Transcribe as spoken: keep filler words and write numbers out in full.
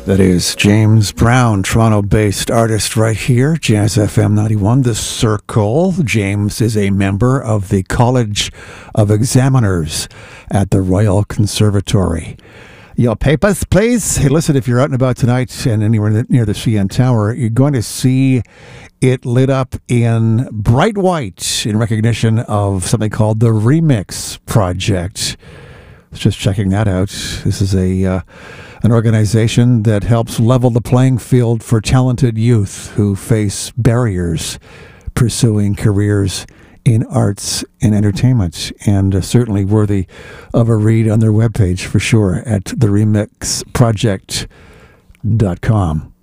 That is James Brown, Toronto-based artist right here, Jazz F M ninety-one, The Circle. James is a member of the College of Examiners at the Royal Conservatory. Your papers, please. Hey, listen, if you're out and about tonight and anywhere near the C N Tower, you're going to see it lit up in bright white in recognition of something called the Remix Project. Just checking that out. This is a uh, an organization that helps level the playing field for talented youth who face barriers pursuing careers in arts and entertainment, and uh, certainly worthy of a read on their webpage for sure at the remix project dot com.